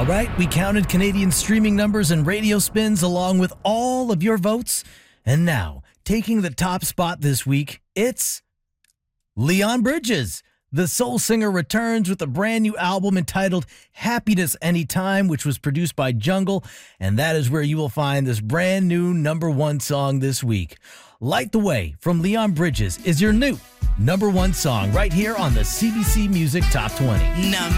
All right, we counted Canadian streaming numbers and radio spins along with all of your votes. And now, taking the top spot this week, it's Leon Bridges. The soul singer returns with a brand new album entitled Happiness Anytime, which was produced by Jungle, and that is where you will find this brand new #1 song this week. Light the Way from Leon Bridges is your new #1 song right here on the CBC Music Top 20.